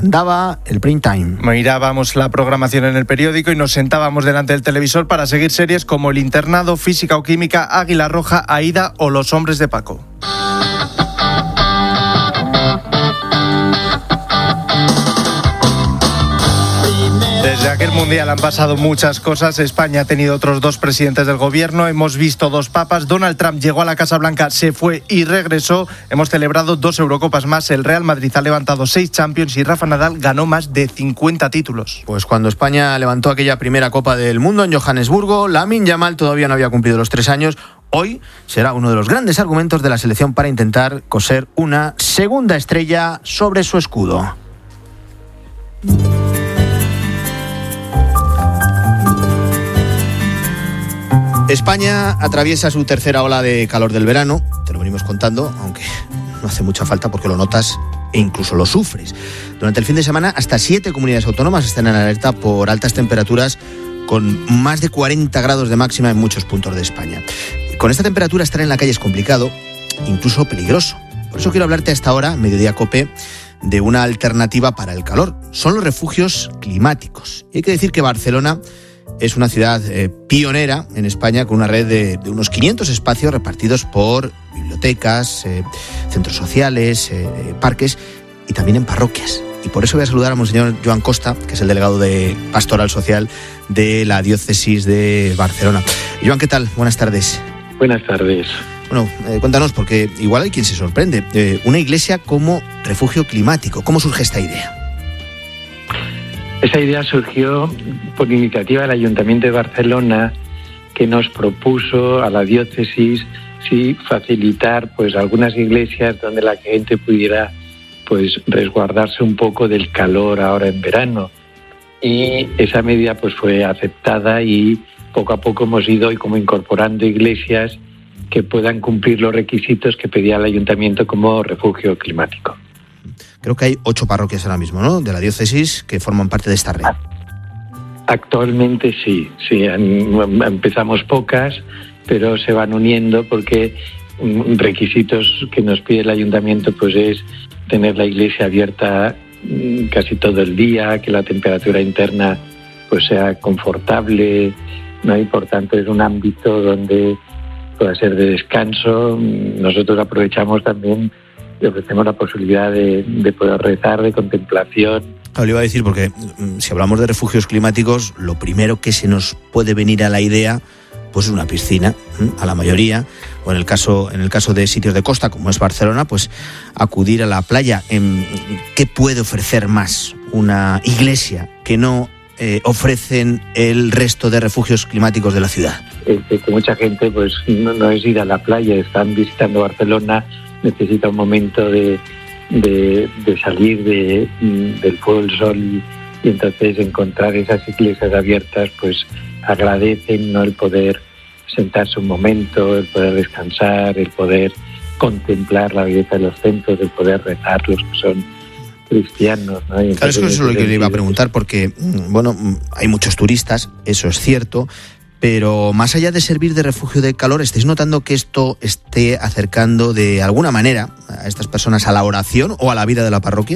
daba el prime time. Mirábamos la programación en el periódico y nos sentábamos delante del televisor para seguir series como El internado, Física o Química, Águila Roja, Aída o Los hombres de Paco. Desde aquel mundial han pasado muchas cosas. España ha tenido otros 2 presidentes del gobierno. Hemos visto 2 papas. Donald Trump llegó a la Casa Blanca, se fue y regresó. Hemos celebrado 2 Eurocopas más. El Real Madrid ha levantado 6 Champions y Rafa Nadal ganó más de 50 títulos. Pues cuando España levantó aquella primera Copa del Mundo en Johannesburgo, Lamine Yamal todavía no había cumplido los 3 años. Hoy será uno de los grandes argumentos de la selección para intentar coser una segunda estrella sobre su escudo. España atraviesa su tercera ola de calor del verano, te lo venimos contando, aunque no hace mucha falta porque lo notas e incluso lo sufres. Durante el fin de semana, hasta 7 comunidades autónomas están en alerta por altas temperaturas con más de 40 grados de máxima en muchos puntos de España. Con esta temperatura estar en la calle es complicado, incluso peligroso. Por eso quiero hablarte a esta hora, Mediodía Cope, de una alternativa para el calor. Son los refugios climáticos. Y hay que decir que Barcelona es una ciudad pionera en España con una red de unos 500 espacios repartidos por bibliotecas, centros sociales, parques y también en parroquias. Y por eso voy a saludar a Monseñor Joan Costa, que es el delegado de Pastoral Social de la Diócesis de Barcelona. Joan, ¿qué tal? Buenas tardes. Buenas tardes. Bueno, cuéntanos, porque igual hay quien se sorprende. Una iglesia como refugio climático. ¿Cómo surge esta idea? Esa idea surgió por iniciativa del Ayuntamiento de Barcelona, que nos propuso a la diócesis facilitar pues algunas iglesias donde la gente pudiera pues resguardarse un poco del calor ahora en verano. Y esa medida pues fue aceptada y poco a poco hemos ido como incorporando iglesias que puedan cumplir los requisitos que pedía el Ayuntamiento como refugio climático. Creo que hay 8 parroquias ahora mismo, ¿no?, de la diócesis que forman parte de esta red. Actualmente sí, empezamos pocas, pero se van uniendo porque requisitos que nos pide el ayuntamiento pues es tener la iglesia abierta casi todo el día, que la temperatura interna pues sea confortable, ¿no? Y por tanto es un ámbito donde pueda ser de descanso. Nosotros aprovechamos también y ofrecemos la posibilidad de poder rezar, de contemplación. Le iba a decir, porque si hablamos de refugios climáticos, lo primero que se nos puede venir a la idea pues es una piscina, a la mayoría, o en el caso de sitios de costa, como es Barcelona, pues acudir a la playa. ¿Qué puede ofrecer más una iglesia que no ofrecen el resto de refugios climáticos de la ciudad? Que mucha gente pues no es ir a la playa, están visitando Barcelona, necesita un momento de salir del fuego del sol y entonces encontrar esas iglesias abiertas pues agradecen, ¿no?, el poder sentarse un momento, el poder descansar, el poder contemplar la belleza de los templos, el poder rezar los que son cristianos, ¿no? Claro, eso es lo que le iba a preguntar, porque bueno, hay muchos turistas, eso es cierto, pero más allá de servir de refugio de calor, ¿estáis notando que esto esté acercando de alguna manera a estas personas a la oración o a la vida de la parroquia?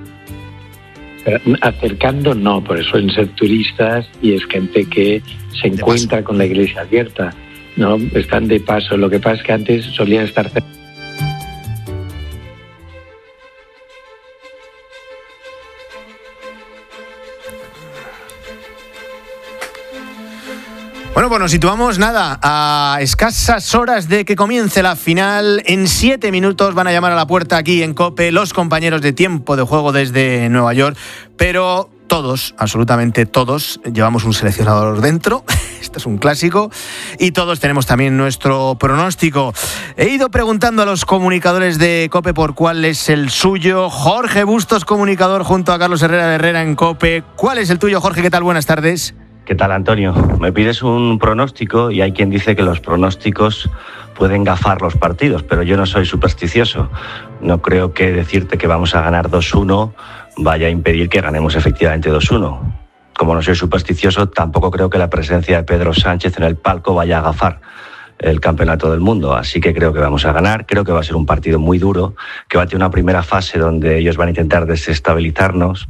Acercando no, por eso suelen ser turistas y es gente que se encuentra con la iglesia abierta, ¿no? Están de paso. Lo que pasa es que antes solían estar cerca. Bueno, pues nos situamos, a escasas horas de que comience la final. En 7 minutos van a llamar a la puerta aquí en COPE los compañeros de Tiempo de Juego desde Nueva York, pero todos, absolutamente todos, llevamos un seleccionador dentro. Esto es un clásico. Y todos tenemos también nuestro pronóstico. He ido preguntando a los comunicadores de COPE por cuál es el suyo. Jorge Bustos, comunicador, junto a Carlos Herrera de Herrera en COPE. ¿Cuál es el tuyo, Jorge? ¿Qué tal? Buenas tardes. ¿Qué tal, Antonio? Me pides un pronóstico y hay quien dice que los pronósticos pueden gafar los partidos, pero yo no soy supersticioso. No creo que decirte que vamos a ganar 2-1 vaya a impedir que ganemos efectivamente 2-1. Como no soy supersticioso, tampoco creo que la presencia de Pedro Sánchez en el palco vaya a gafar el campeonato del mundo. Así que creo que vamos a ganar. Creo que va a ser un partido muy duro, que va a tener una primera fase donde ellos van a intentar desestabilizarnos.